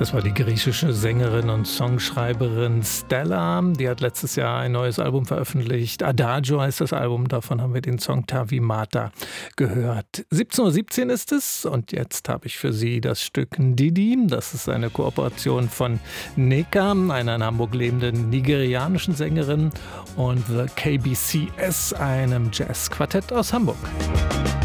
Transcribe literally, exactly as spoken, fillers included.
Das war die griechische Sängerin und Songschreiberin Stella. Die hat letztes Jahr ein neues Album veröffentlicht. Adagio heißt das Album, davon haben wir den Song Tavimata gehört. siebzehn Uhr siebzehn ist es und jetzt habe ich für Sie das Stück Ndidi. Das ist eine Kooperation von Neka, einer in Hamburg lebenden nigerianischen Sängerin, und The K B C S, einem Jazzquartett aus Hamburg.